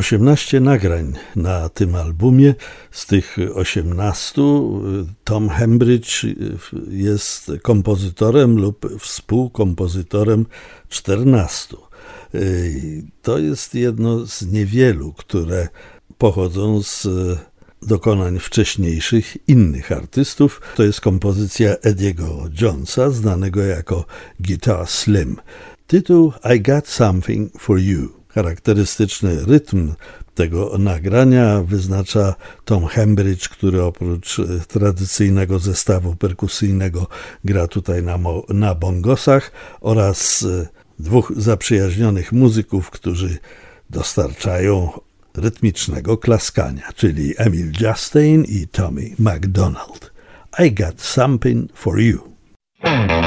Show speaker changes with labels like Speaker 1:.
Speaker 1: 18 nagrań na tym albumie. Z tych 18 Tom Hembridge jest kompozytorem lub współkompozytorem 14. To jest jedno z niewielu, które pochodzą z dokonań wcześniejszych innych artystów. To jest kompozycja Eddie'ego Jonesa, znanego jako Guitar Slim. Tytuł I Got Something for You. Charakterystyczny rytm tego nagrania wyznacza Tom Hembridge, który oprócz tradycyjnego zestawu perkusyjnego gra tutaj na bongosach oraz dwóch zaprzyjaźnionych muzyków, którzy dostarczają rytmicznego klaskania, czyli Emil Justine i Tommy McDonald. I Got Something for You.